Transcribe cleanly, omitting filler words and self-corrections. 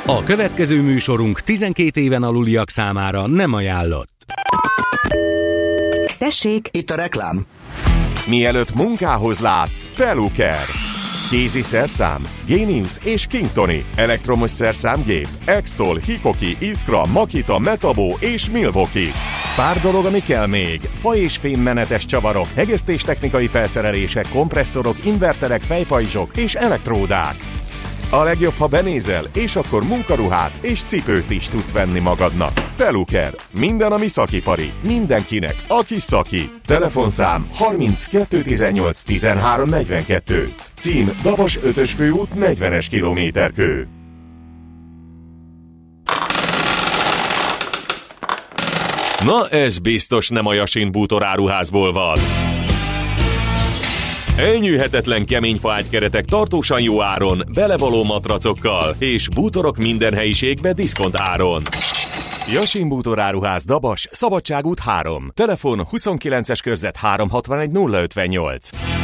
A következő műsorunk 12 éven aluliak számára nem ajánlott. Tessék! Itt a reklám. Mielőtt munkához látsz, Peluker. Kézi szerszám, Genius és Kingtoni. Elektromos szerszámgép, Extol, Hikoki, Iskra, Makita, Metabo és Milwaukee. Pár dolog, ami kell még. Fa- és fémmenetes csavarok, hegesztéstechnikai felszerelések, kompresszorok, inverterek, fejpajzsok és elektródák. A legjobb, ha benézel, és akkor munkaruhát és cipőt is tudsz venni magadnak. Peluker. Minden, ami szakipari. Mindenkinek, aki szaki. Telefonszám 30 218 13 42. Cím Dabas 5-ös főút 40-es kilométerkő. Na ez biztos nem a Yasin bútoráruházból van. Elnyűhetetlen kemény faágykeretek tartósan jó áron, belevaló matracokkal és bútorok minden helyiségbe diszkont áron. Yasin bútoráruház, Dabas, Szabadságút 3. Telefon 29-es körzet 361 058.